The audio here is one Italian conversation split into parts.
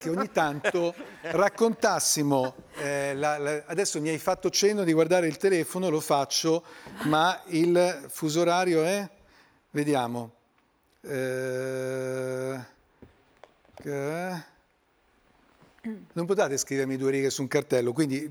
che ogni tanto raccontassimo, adesso mi hai fatto cenno di guardare il telefono, lo faccio, ma il fuso orario è, vediamo, non potete scrivermi 2 righe su un cartello, quindi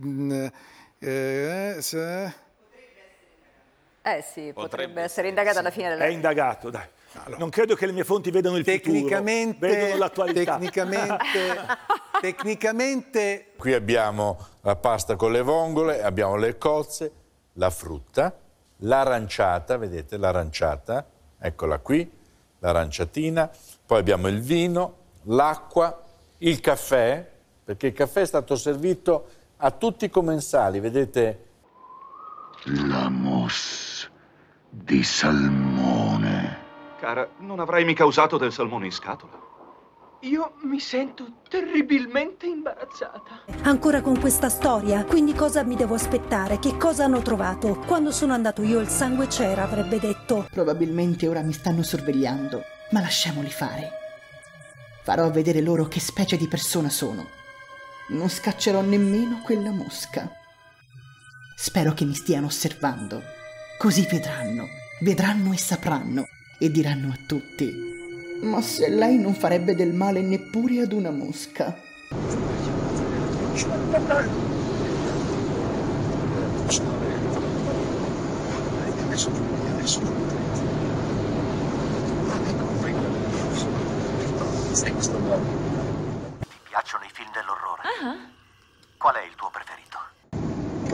sì, potrebbe essere indagato alla fine della... È indagato, dai. Allora. Non credo che le mie fonti vedano il futuro, vedono l'attualità. Tecnicamente... Qui abbiamo la pasta con le vongole, abbiamo le cozze, la frutta, l'aranciata, vedete l'aranciata, eccola qui, l'aranciatina, poi abbiamo il vino, l'acqua, il caffè, perché il caffè è stato servito a tutti i commensali, vedete? La mousse di salmone. Cara, non avrai mica usato del salmone in scatola? Io mi sento terribilmente imbarazzata. Ancora con questa storia? Quindi cosa mi devo aspettare? Che cosa hanno trovato? Quando sono andato io il sangue c'era, avrebbe detto. Probabilmente ora mi stanno sorvegliando, ma lasciamoli fare. Farò vedere loro che specie di persona sono. Non scaccerò nemmeno quella mosca. Spero che mi stiano osservando. Così vedranno e sapranno e diranno a tutti: ma se lei non farebbe del male neppure ad una mosca. Mi piacciono i film dell'orrore.